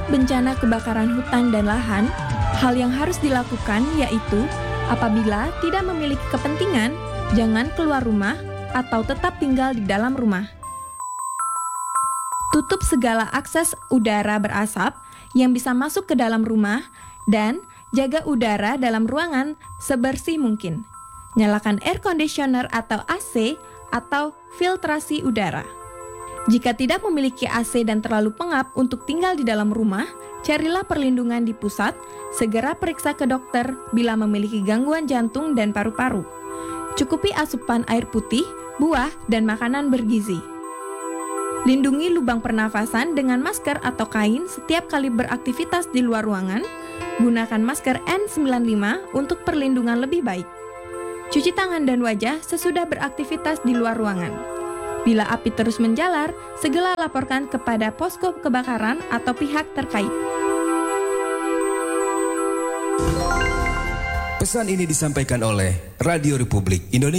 bencana kebakaran hutan dan lahan, hal yang harus dilakukan yaitu apabila tidak memiliki kepentingan, jangan keluar rumah atau tetap tinggal di dalam rumah. Tutup segala akses udara berasap yang bisa masuk ke dalam rumah dan jaga udara dalam ruangan sebersih mungkin. Nyalakan air conditioner atau AC atau filtrasi udara. Jika tidak memiliki AC dan terlalu pengap untuk tinggal di dalam rumah, carilah perlindungan di pusat, segera periksa ke dokter bila memiliki gangguan jantung dan paru-paru. Cukupi asupan air putih, buah, dan makanan bergizi. Lindungi lubang pernafasan dengan masker atau kain setiap kali beraktivitas di luar ruangan. Gunakan masker N95 untuk perlindungan lebih baik. Cuci tangan dan wajah sesudah beraktivitas di luar ruangan. Bila api terus menjalar, segera laporkan kepada posko kebakaran atau pihak terkait. Pesan ini disampaikan oleh Radio Republik Indonesia.